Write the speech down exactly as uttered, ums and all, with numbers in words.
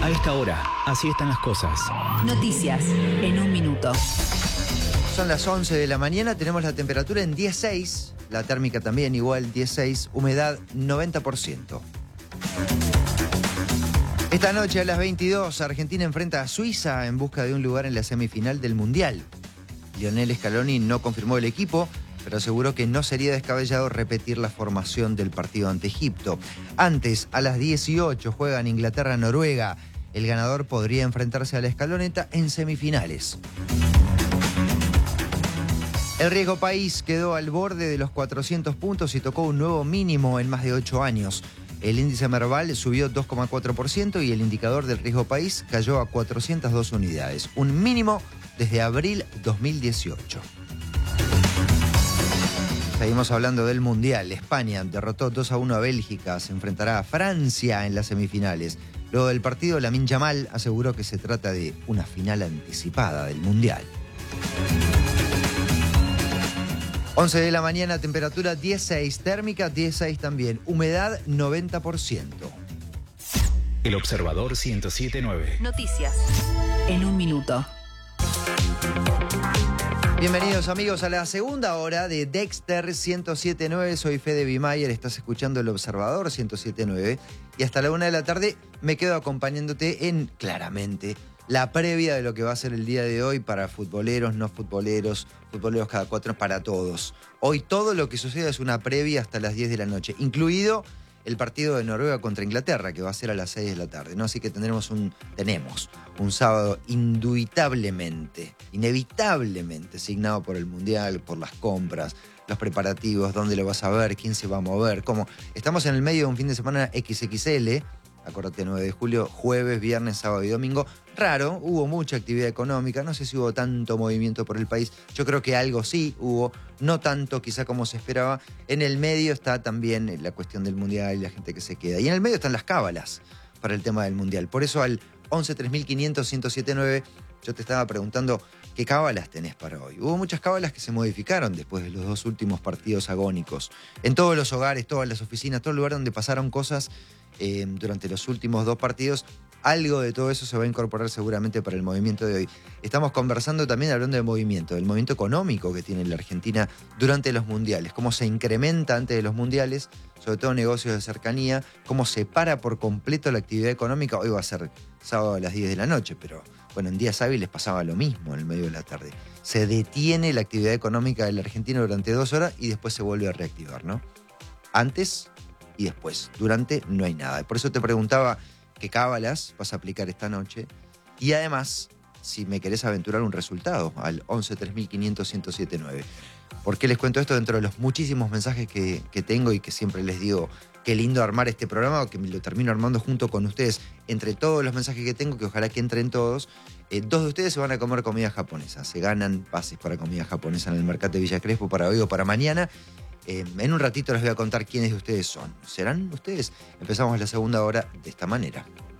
A esta hora, así están las cosas. Noticias en un minuto. Son las once de la mañana, tenemos la temperatura en dieciséis, la térmica también igual dieciséis, humedad noventa por ciento. Esta noche a las veintidós, Argentina enfrenta a Suiza en busca de un lugar en la semifinal del Mundial. Lionel Scaloni no confirmó el equipo, pero aseguró que no sería descabellado repetir la formación del partido ante Egipto. Antes, a las dieciocho, juegan Inglaterra-Noruega. El ganador podría enfrentarse a la escaloneta en semifinales. El riesgo país quedó al borde de los cuatrocientos puntos y tocó un nuevo mínimo en más de ocho años. El índice Merval subió dos coma cuatro por ciento y el indicador del riesgo país cayó a cuatrocientas dos unidades, un mínimo desde abril dos mil dieciocho. Seguimos hablando del Mundial. España derrotó dos a uno a Bélgica, se enfrentará a Francia en las semifinales. Luego del partido, Lamine Yamal aseguró que se trata de una final anticipada del Mundial. once de la mañana, temperatura dieciséis, térmica dieciséis también, humedad noventa por ciento. El Observador ciento siete punto nueve. Noticias en un minuto. Bienvenidos amigos a la segunda hora de Dexter ciento siete punto nueve. Soy Fede Bimayer, estás escuchando El Observador ciento siete punto nueve. Y hasta la una de la tarde me quedo acompañándote en, claramente, la previa de lo que va a ser el día de hoy para futboleros, no futboleros, futboleros cada cuatro, para todos. Hoy todo lo que suceda es una previa hasta las diez de la noche, incluido el partido de Noruega contra Inglaterra, que va a ser a las seis de la tarde, ¿no? Así que tendremos un, tenemos un sábado indubitablemente, inevitablemente signado por el Mundial, por las compras, los preparativos, dónde lo vas a ver, quién se va a mover, cómo. Estamos en el medio de un fin de semana equis equis ele, acuérdate, nueve de julio, jueves, viernes, sábado y domingo. Raro, hubo mucha actividad económica, no sé si hubo tanto movimiento por el país, yo creo que algo sí hubo, no tanto quizá como se esperaba. En el medio está también la cuestión del Mundial y la gente que se queda. Y en el medio están las cábalas para el tema del Mundial. Por eso al once tres mil quinientos, ciento siete punto nueve yo te estaba preguntando qué cábalas tenés para hoy. Hubo muchas cábalas que se modificaron después de los dos últimos partidos agónicos. En todos los hogares, todas las oficinas, todo el lugar donde pasaron cosas eh, durante los últimos dos partidos, algo de todo eso se va a incorporar seguramente para el movimiento de hoy. Estamos conversando también hablando de movimiento, del movimiento económico que tiene la Argentina durante los mundiales, cómo se incrementa antes de los mundiales, sobre todo negocios de cercanía, cómo se para por completo la actividad económica. Hoy va a ser sábado a las diez de la noche, pero bueno, en días hábiles pasaba lo mismo en el medio de la tarde. Se detiene la actividad económica de la Argentina durante dos horas y después se vuelve a reactivar, ¿no? Antes y después. Durante no hay nada. Por eso te preguntaba qué cábalas vas a aplicar esta noche y además si me querés aventurar un resultado al once tres mil quinientos, ciento siete punto nueve. ¿Por qué les cuento esto? Dentro de los muchísimos mensajes que, que tengo y que siempre les digo qué lindo armar este programa, que me lo termino armando junto con ustedes. Entre todos los mensajes que tengo, que ojalá que entren todos, eh, dos de ustedes se van a comer comida japonesa. Se ganan pases para comida japonesa en el mercado de Villa Crespo para hoy o para mañana. Eh, en un ratito les voy a contar quiénes de ustedes son. ¿Serán ustedes? Empezamos la segunda hora de esta manera.